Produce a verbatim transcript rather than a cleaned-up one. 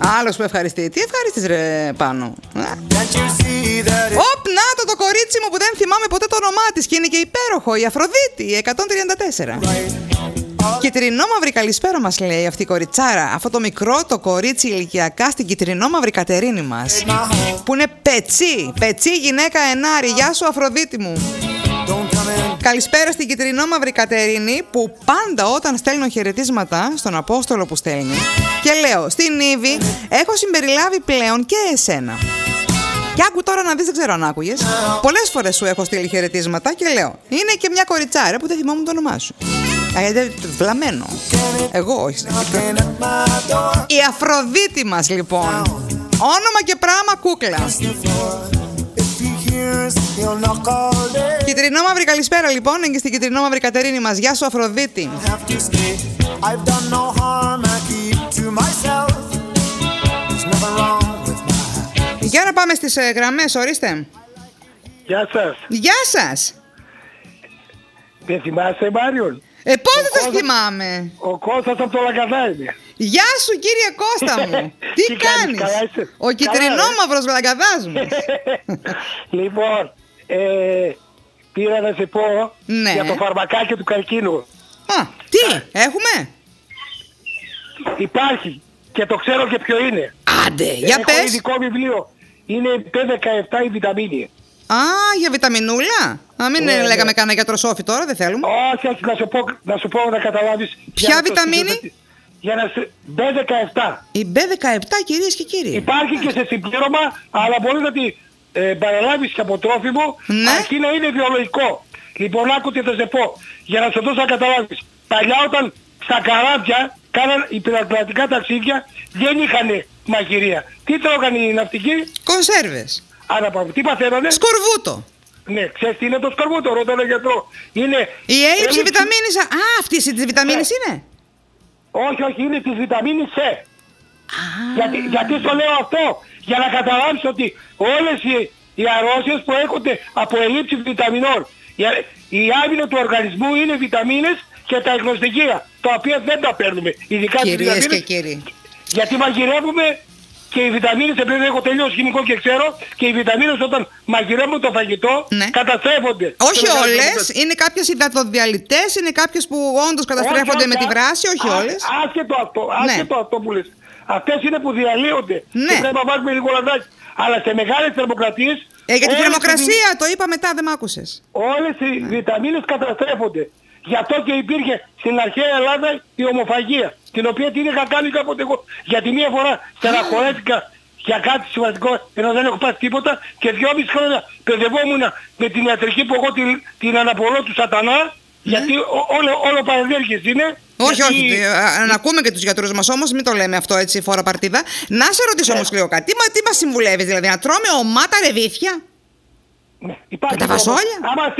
Άλλος που ευχαριστεί. Τι ευχαριστείς ρε πάνω? Οπ, να το το κορίτσι μου που δεν θυμάμαι ποτέ το όνομά της και είναι και υπέροχο. Η Αφροδίτη, η εκατόν τριάντα τέσσερα. Κιτρινόμαυρη καλησπέρα μας λέει αυτή η κοριτσάρα. Αυτό το μικρό το κορίτσι ηλικιακά στην κιτρινόμαυρη Κατερίνη μας. Που είναι πετσί, πετσί γυναίκα ενάρη. Γεια σου Αφροδίτη μου. Καλησπέρα στην κιτρινόμαυρη Κατερίνη που πάντα όταν στέλνω χαιρετίσματα στον Απόστολο που στέλνει και λέω στην Ήβη έχω συμπεριλάβει πλέον και εσένα. Και άκου τώρα να δεις, δεν ξέρω αν άκουγες. Πολλές φορές σου έχω στείλει χαιρετίσματα και λέω είναι και μια κοριτσάρα που δεν θυμόμουν το όνομά σου. Βλαμμένο. Εγώ όχι. Η Αφροδίτη μας λοιπόν. Όνομα και πράγμα κούκλα. Κιτρινόμαυρη καλησπέρα λοιπόν. Είναι και στην κιτρινόμαυρη Κατερίνη μας. Γεια σου Αφροδίτη. Για να πάμε στις ε, γραμμές, ορίστε. Γεια σας. Γεια σας. Δεν θυμάσαι Μάριον? Ε, πώς δεν σας θυμάμαι? Ο Κώστας από το Λαγκαδά είναι. Γεια σου κύριε Κώστα μου. Τι, Τι κάνεις? κάνεις? Ο κιτρινόμαυρος Λαγκαδάς μου. Λοιπόν, ε, πήρα να σε πω ναι. για το φαρμακάκι του καρκίνου. Α, τι, έχουμε? Υπάρχει και το ξέρω και ποιο είναι. Άντε, για Έχω πες. ειδικό βιβλίο. Είναι πι δεκαεπτά η βιταμίνη. Α, για βιταμινούλα. Α, μην ναι, λέγαμε ναι. κανένα γιατροσόφι τώρα, δεν θέλουμε. Όχι, όχι, να σου πω να, σου πω, να καταλάβεις. Ποια βιταμίνη? Για να σε... μπι δεκαεπτά. Η μπι δεκαεπτά κυρίες και κύριοι. Υπάρχει και σε συμπλήρωμα, αλλά μπορεί να την ε, παραλάβεις και από τρόφιμο, ναι. αρκεί να είναι βιολογικό. Λοιπόν, άκου τι θα σε πω, για να σε δώσω να καταλάβεις. Παλιά όταν στα καράβια κάναν υπερατλαντικά ταξίδια, δεν είχαν μαγειρία. Τι τρώγαν οι ναυτικοί? Κονσέρβες. Άρα πάμε. Τι παθαίνανε? Σκορβούτο. Ναι, ξέρεις τι είναι το σκορβούτο, ρωτώ ένα γιατρό. Είναι η έλλειψη έλλειψη... βιταμίνης. Α, αυτή της βιταμίνης ε. είναι. Όχι, όχι, είναι της βιταμίνης C. Γιατί, γιατί στο λέω αυτό? Για να καταλάβεις ότι όλες οι, οι αρρώσιες προέρχονται από ελλείψη βιταμινών. Η, η άμυνα του οργανισμού είναι βιταμίνες και τα εγνωστικεία, τα οποία δεν τα παίρνουμε. Ειδικά τις βιταμίνες. Και κύριοι. Γιατί μαγειρεύουμε και οι βιταμίνες, επειδή έχω τελειώσει χημικό και ξέρω, και οι βιταμίνες όταν μαγειρεύουμε το φαγητό ναι. καταστρέφονται. Όχι όλες, είναι κάποιες υδατοδιαλυτές, είναι κάποιες που όντως καταστρέφονται όχι, με τη βράση, όχι α, όλες. Άσχετο αυτό, άσχετο ναι. αυτό που λες. Αυτές είναι που διαλύονται ναι. και πρέπει να βάζουμε λίγο λαδάκι. Αλλά σε μεγάλες θερμοκρατίες... Ε, για τη θερμοκρασία το είπα μετά, δεν μ' άκουσες. Όλες οι βιταμίνες καταστρέφονται. Γι' αυτό και υπήρχε στην αρχαία Ελλάδα η ομοφαγία, την οποία την είχα κάνει κάποτε εγώ. Γιατί μία φορά στεναχωρέθηκα για κάτι σημαντικό, ενώ δεν έχω πάθει τίποτα, και δυόμιση χρόνια παιδευόμουν με την ιατρική που εγώ την, την αναπολώ του σατανά, ναι. γιατί ό, όλο, όλο παραδέρχες είναι. Όχι, γιατί... όχι, να ακούμε και τους γιατρούς μας όμως, μην το λέμε αυτό έτσι φορά παρτίδα. Να σε ρωτήσω όμως λίγο κάτι, τι, τι μας συμβουλεύεις, δηλαδή να τρώμε ομά τα ρεβίθια? Ναι, και τα φασόλια? Άμα